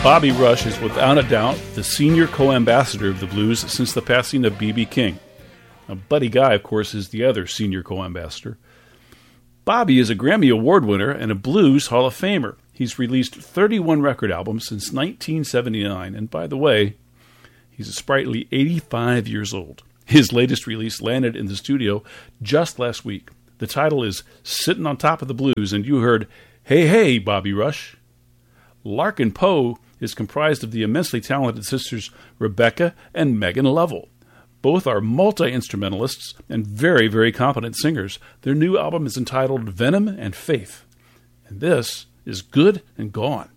Bobby Rush is without a doubt the senior co-ambassador of the blues since the passing of B.B. King. Now, Buddy Guy, of course, is the other senior co-ambassador. Bobby is a Grammy Award winner and a Blues Hall of Famer. He's released 31 record albums since 1979, and by the way, he's a sprightly 85 years old. His latest release landed in the studio just last week. The title is Sittin' on Top of the Blues, and you heard, Hey, Hey, Bobby Rush. Larkin Poe is comprised of the immensely talented sisters Rebecca and Megan Lovell. Both are multi-instrumentalists and very, very competent singers. Their new album is entitled Venom and Faith. And this is Good and Gone.